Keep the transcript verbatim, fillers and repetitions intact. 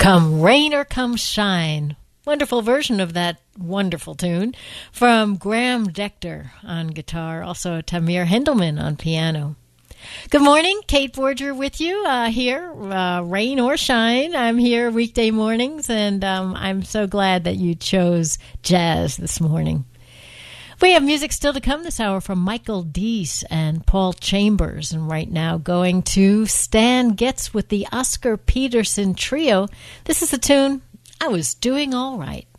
Come Rain or Come Shine. Wonderful version of that wonderful tune from Graham Decter on guitar, also Tamir Hendelman on piano. Good morning, Kate Borger with you uh, here, uh, rain or shine. I'm here weekday mornings, and um, I'm so glad that you chose jazz this morning. We have music still to come this hour from Michael Deese and Paul Chambers. And right now going to Stan Getz with the Oscar Peterson Trio. This is the tune, I Was Doing All Right.